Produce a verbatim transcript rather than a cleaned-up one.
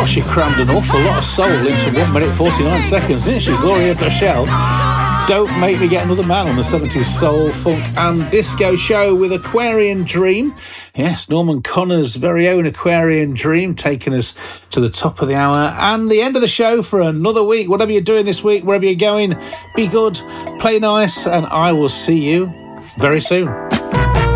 Well, she crammed an awful lot of soul into one minute forty-nine seconds, didn't she, Gloria Bechel? Don't make me get another man on the seventies soul, funk and disco show with Aquarian Dream. Yes, Norman Connor's very own Aquarian Dream, taking us to the top of the hour and the end of the show for another week. Whatever you're doing this week, wherever you're going, be good, play nice, and I will see you very soon.